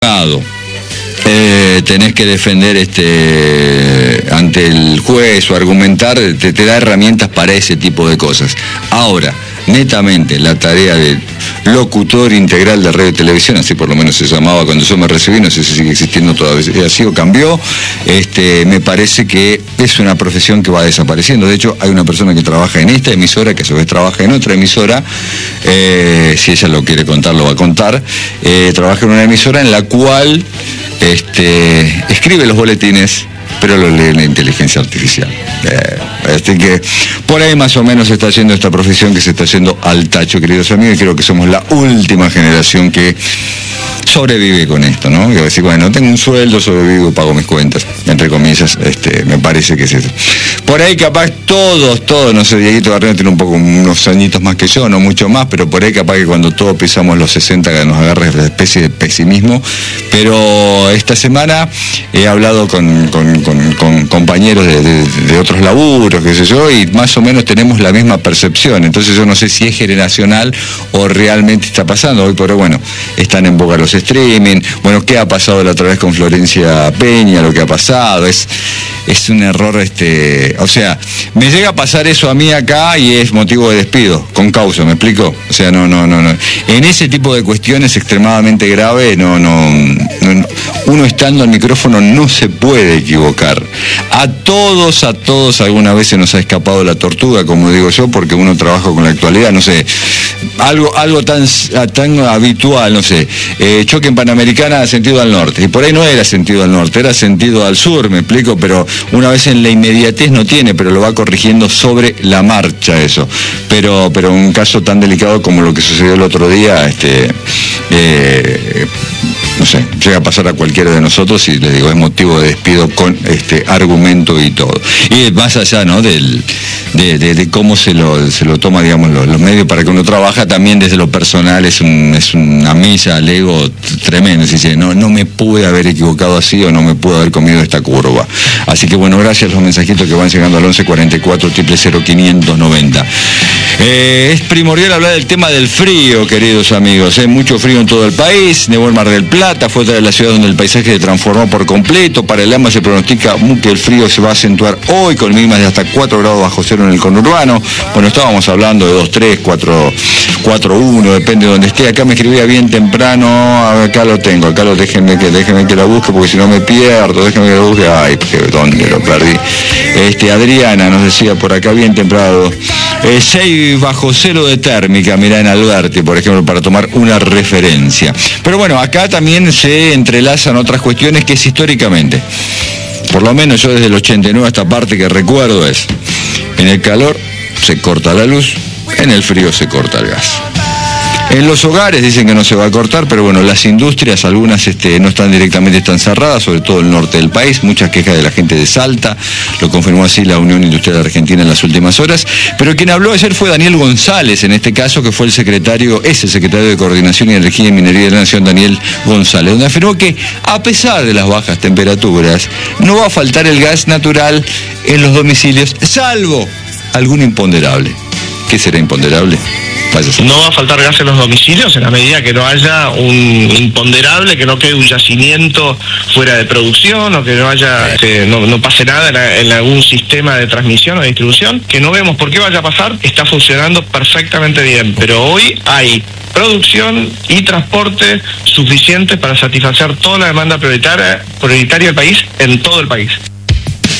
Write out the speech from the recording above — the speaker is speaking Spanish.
tenés que defender ante el juez o argumentar, te da herramientas para ese tipo de cosas. Ahora, netamente, la tarea de locutor integral de radio y televisión, así por lo menos se llamaba cuando yo me recibí, no sé si sigue existiendo todavía, así o cambió, me parece que es una profesión que va desapareciendo. De hecho, hay una persona que trabaja en esta emisora, que a su vez trabaja en otra emisora, si ella lo quiere contar, lo va a contar, trabaja en una emisora en la cual escribe los boletines, pero lo lee la inteligencia artificial. Así que por ahí más o menos se está yendo esta profesión, que se está yendo al tacho, queridos amigos, y creo que somos la última generación que sobrevive con esto, ¿no? Y decir, bueno, tengo un sueldo, sobrevivo, pago mis cuentas, entre comillas, me parece que es eso. Por ahí capaz todos, no sé, Dieguito Garrino tiene unos añitos más que yo, no mucho más, pero por ahí capaz que cuando todos pisamos los 60 que nos agarra esa especie de pesimismo. Pero esta semana he hablado con compañeros de otros laburos, qué sé yo, y más o menos tenemos la misma percepción. Entonces yo no sé si es generacional o realmente está pasando. Hoy por hoy, bueno, están en boga los streaming. Bueno, ¿qué ha pasado la otra vez con Florencia Peña? Lo que ha pasado es un error, o sea, me llega a pasar eso a mí acá y es motivo de despido, con causa, ¿me explico? O sea, no. En ese tipo de cuestiones extremadamente graves, uno estando al micrófono no se puede equivocar. A todos alguna vez se nos ha escapado la tortuga, como digo yo, porque uno trabaja con la actualidad, no sé, algo tan habitual, no sé, choque en Panamericana sentido al norte, y por ahí no era sentido al norte, era sentido al sur, me explico, pero una vez en la inmediatez no tiene, pero lo va corrigiendo sobre la marcha eso. Pero un caso tan delicado como lo que sucedió el otro día, no sé, llega a pasar a cualquiera de nosotros y les digo, es motivo de despido con argumento y todo. Y más allá, ¿no?, de cómo se lo toma, digamos, los medios para que uno trabaja, también desde lo personal es una milla al ego tremendo. Dice, no me pude haber equivocado así o no me pude haber comido esta curva. Así que bueno, gracias a los mensajitos que van llegando al 11 44 000 590. Es primordial hablar del tema del frío, queridos amigos. Mucho frío en todo el país. Nevó en Mar del Plata, fue otra de las ciudades donde el paisaje se transformó por completo. Para el AMBA se pronostica que el frío se va a acentuar hoy con mínimas de hasta 4 grados bajo cero en el conurbano. Bueno, estábamos hablando de 2-3, 4-1, depende de donde esté. Acá me escribía bien temprano, acá lo tengo, déjenme que la busque porque si no me pierdo, déjenme que la busque. Ay, ¿dónde lo perdí? Adriana nos decía por acá bien temprano, 6 bajo cero de térmica, mirá en Alberti, por ejemplo, para tomar una referencia. Pero bueno, acá también se entrelazan otras cuestiones que es históricamente, por lo menos yo desde el 89 esta parte que recuerdo es, en el calor se corta la luz, en el frío se corta el gas. En los hogares dicen que no se va a cortar, pero bueno, las industrias, algunas no están directamente, están cerradas, sobre todo el norte del país, muchas quejas de la gente de Salta, lo confirmó así la Unión Industrial Argentina en las últimas horas, pero quien habló ayer fue Daniel González, en este caso, que fue el secretario de Coordinación y Energía y Minería de la Nación, Daniel González, donde afirmó que a pesar de las bajas temperaturas, no va a faltar el gas natural en los domicilios, salvo algún imponderable. ¿Qué será imponderable? No va a faltar gas en los domicilios en la medida que no haya un imponderable, que no quede un yacimiento fuera de producción o que no haya, no pase nada en algún sistema de transmisión o de distribución, que no vemos por qué vaya a pasar, está funcionando perfectamente bien, pero hoy hay producción y transporte suficientes para satisfacer toda la demanda prioritaria del país en todo el país.